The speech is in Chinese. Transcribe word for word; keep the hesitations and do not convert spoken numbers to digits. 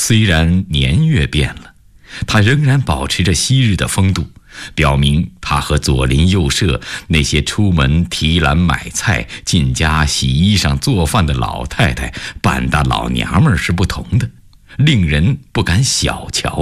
虽然年月变了，他仍然保持着昔日的风度，表明他和左邻右舍那些出门提篮买菜、进家洗衣裳做饭的老太太、半大老娘们儿是不同的，令人不敢小瞧。